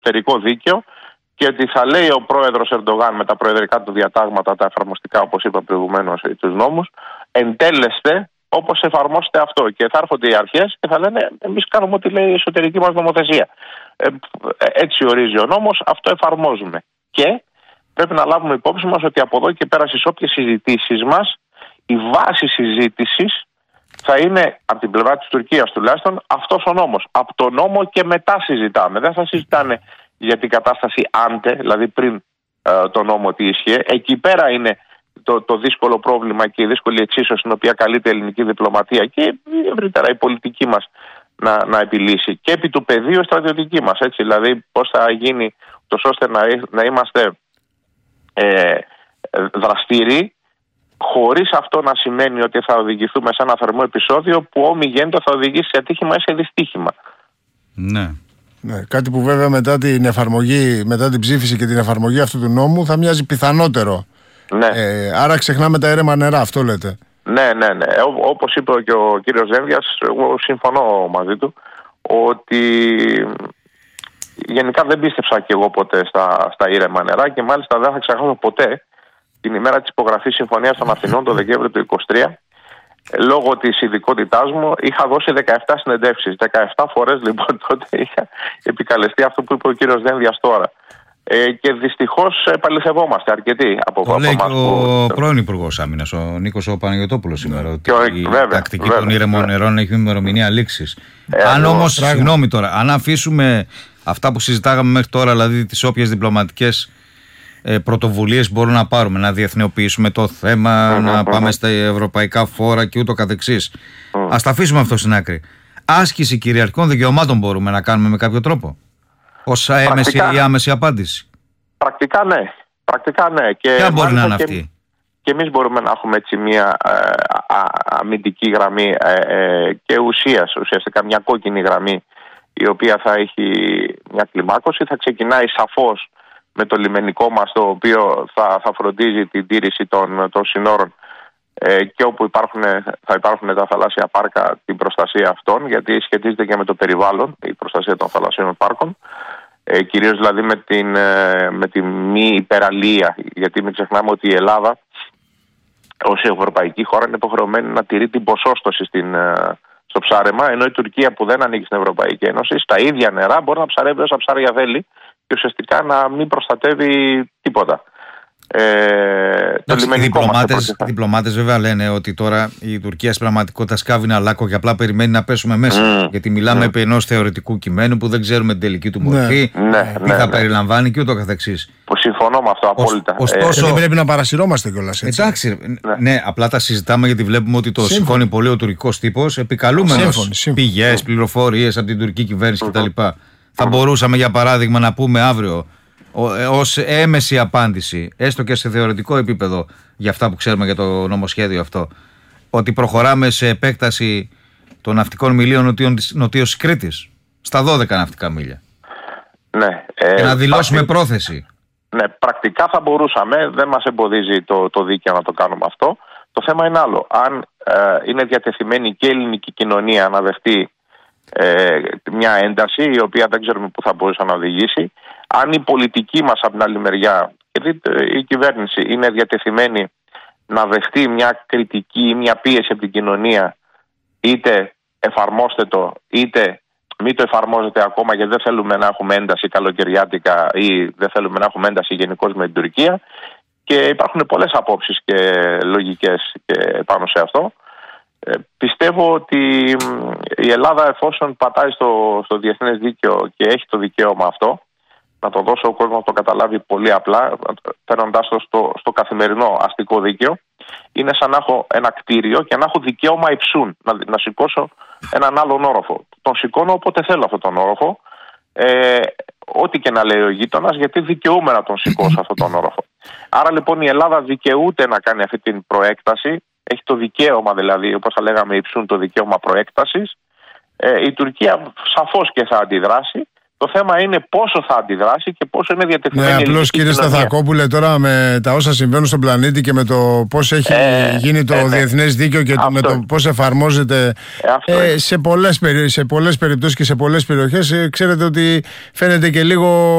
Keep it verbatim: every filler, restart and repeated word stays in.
εσωτερικό δίκαιο και ότι θα λέει ο πρόεδρος Ερντογάν με τα προεδρικά του διατάγματα, τα εφαρμοστικά, όπως είπα προηγουμένως, τους νόμους, εντέλεστε όπως εφαρμόστε αυτό. Και θα έρχονται οι αρχές και θα λένε εμείς κάνουμε ό,τι λέει η εσωτερική μας νομοθεσία. Ε, έτσι ορίζει ο νόμος, αυτό εφαρμόζουμε. Και πρέπει να λάβουμε υπόψη μας ότι από εδώ και πέρα στις όποιες συζητήσεις μας, η βάση συζήτησης θα είναι από την πλευρά της Τουρκίας τουλάχιστον αυτός ο νόμος. Από τον νόμο και μετά συζητάμε. Δεν θα συζητάνε για την κατάσταση άντε, δηλαδή πριν ε, τον νόμο τι ισχύει. Εκεί πέρα είναι το, το δύσκολο πρόβλημα και η δύσκολη εξίσωση την οποία καλείται η ελληνική διπλωματία και ευρύτερα η πολιτική μας να, να επιλύσει. Και επί του πεδίου στρατιωτική μας. Έτσι, δηλαδή πώς θα γίνει τόσο ώστε να, να είμαστε ε, δραστήριοι, χωρίς αυτό να σημαίνει ότι θα οδηγηθούμε σε ένα θερμό επεισόδιο που όμοι γέννητο θα οδηγήσει σε ατύχημα ή σε δυστύχημα. Ναι. Ναι, κάτι που βέβαια μετά την εφαρμογή, μετά την ψήφιση και την εφαρμογή αυτού του νόμου θα μοιάζει πιθανότερο. Ναι. Ε, άρα ξεχνάμε τα αίρεμα νερά, αυτό λέτε. Ναι, ναι, ναι. Ό, όπως είπε και ο κύριος Δένδιας, εγώ συμφωνώ μαζί του ότι γενικά δεν πίστεψα και εγώ ποτέ στα, στα ήρεμα νερά και μάλιστα δεν θα ξεχάσω ποτέ την ημέρα της υπογραφής Συμφωνίας των Αθηνών το Δεκέμβριο του είκοσι τρία. Λόγω της ειδικότητάς μου είχα δώσει δεκαεπτά συνεντεύξεις. δεκαεπτά φορές λοιπόν τότε είχα επικαλεστεί αυτό που είπε ο κύριος Δένδιας τώρα. Ε, και δυστυχώς επαληθευόμαστε αρκετοί από το λέει και ο που... πρώην Υπουργός Άμυνας, ο Νίκος ο Παναγιωτόπουλος σήμερα, ότι ο... η βέβαια, τακτική βέβαια, των ήρεμων βέβαια. νερών έχει ημερομηνία λήξης. Ε, αν όμως, πράγμα. συγγνώμη τώρα, αν αφήσουμε αυτά που συζητάγαμε μέχρι τώρα, δηλαδή τις όποιες διπλωματικές ε, πρωτοβουλίες μπορούμε να πάρουμε, να διεθνοποιήσουμε το θέμα, Mm-hmm, να mm-hmm. πάμε στα ευρωπαϊκά φόρα και ούτω καθεξής. Mm. Ας τα αφήσουμε αυτό στην άκρη. Άσκηση κυριαρχικών δικαιωμάτων μπορούμε να κάνουμε με κάποιο τρόπο, ως έμεση ή άμεση απάντηση. Πρακτικά ναι. Πρακτικά ναι. Και ποια μπορεί να είναι και, αυτή? Και εμείς μπορούμε να έχουμε έτσι μια ε, α, αμυντική γραμμή ε, ε, και ουσίας, ουσιαστικά μια κόκκινη γραμμή η οποία θα έχει μια κλιμάκωση. Θα ξεκινάει σαφώς με το λιμενικό μας, το οποίο θα, θα φροντίζει την τήρηση των, των συνόρων ε, και όπου υπάρχουν, θα υπάρχουν τα θαλάσσια πάρκα, την προστασία αυτών, γιατί σχετίζεται και με το περιβάλλον, η προστασία των θαλασσίων πάρκων. Ε, κυρίως δηλαδή με, την, ε, με τη μη υπεραλία, γιατί μην ξεχνάμε ότι η Ελλάδα ως ευρωπαϊκή χώρα είναι υποχρεωμένη να τηρεί την ποσόστοση στην, ε, στο ψάρεμα, ενώ η Τουρκία που δεν ανήκει στην Ευρωπαϊκή Ένωση στα ίδια νερά μπορεί να ψαρεύει όσα ψάρια θέλει και ουσιαστικά να μην προστατεύει τίποτα. Ε, το οι διπλωμάτες, οι διπλωμάτες βέβαια λένε ότι τώρα η Τουρκία στην πραγματικότητα σκάβει ένα λάκκο και απλά περιμένει να πέσουμε μέσα. Mm. Γιατί μιλάμε mm. επί ενός θεωρητικού κειμένου που δεν ξέρουμε την τελική του μορφή, ναι. Ναι, τι ναι, θα ναι. περιλαμβάνει και ούτω καθεξής. Που συμφωνώ με αυτό απόλυτα. Ωστόσο, ε, δεν πρέπει να παρασυρώμαστε κιόλας έτσι. Εντάξει, ναι. ναι, απλά τα συζητάμε γιατί βλέπουμε ότι το Σύμφωνο. σηκώνει πολύ ο τουρκικός τύπος, επικαλούμενος πηγές, πληροφορίες από την τουρκική κυβέρνηση mm-hmm. κτλ. Mm-hmm. Θα μπορούσαμε για παράδειγμα να πούμε αύριο, ως έμεση απάντηση, έστω και σε θεωρητικό επίπεδο για αυτά που ξέρουμε για το νομοσχέδιο αυτό, ότι προχωράμε σε επέκταση των ναυτικών μιλίων νοτίως Κρήτης στα δώδεκα ναυτικά μίλια. Ναι, ε, και να δηλώσουμε πρακτι... πρόθεση. Ναι, πρακτικά θα μπορούσαμε, δεν μας εμποδίζει το, το δίκαιο να το κάνουμε αυτό. Το θέμα είναι άλλο. Αν ε, είναι διατεθειμένη και η ελληνική κοινωνία να δεχτεί ε, μια ένταση η οποία δεν ξέρουμε πού θα μπορούσε να οδηγήσει, αν η πολιτική μας από την άλλη μεριά, γιατί η κυβέρνηση είναι διατεθειμένη να δεχτεί μια κριτική ή μια πίεση από την κοινωνία, είτε εφαρμόστε το, είτε μην το εφαρμόζετε ακόμα γιατί δεν θέλουμε να έχουμε ένταση καλοκαιριάτικα ή δεν θέλουμε να έχουμε ένταση γενικώς με την Τουρκία, και υπάρχουν πολλές απόψεις και λογικές και πάνω σε αυτό. Ε, πιστεύω ότι η Ελλάδα, εφόσον πατάει στο, στο διεθνές δίκαιο και έχει το δικαίωμα αυτό, να το δώσω ο κόσμος να το καταλάβει πολύ απλά, φέρνοντάς το στο, στο καθημερινό αστικό δίκαιο, είναι σαν να έχω ένα κτίριο και να έχω δικαίωμα υψούν, να, να σηκώσω έναν άλλον όροφο. Τον σηκώνω όποτε θέλω αυτόν τον όροφο, ε, ό,τι και να λέει ο γείτονας, γιατί δικαιούμαι να τον σηκώσω αυτόν τον όροφο. Άρα λοιπόν η Ελλάδα δικαιούται να κάνει αυτή την προέκταση, έχει το δικαίωμα δηλαδή, όπως θα λέγαμε υψούν, το δικαίωμα προέκτασης. Ε, η Τουρκία σαφώς και θα αντιδράσει. Το θέμα είναι πόσο θα αντιδράσει και πόσο είναι διατεθειμένη. Ναι, απλώς κύριε Σταθακόπουλε, τώρα με τα όσα συμβαίνουν στον πλανήτη και με το πώς έχει ε, γίνει το ε, ναι. διεθνές δίκαιο και το, με το πώς εφαρμόζεται ε, ε, σε, πολλές, σε πολλές περιπτώσεις και σε πολλές περιοχές, ε, ξέρετε ότι φαίνεται και λίγο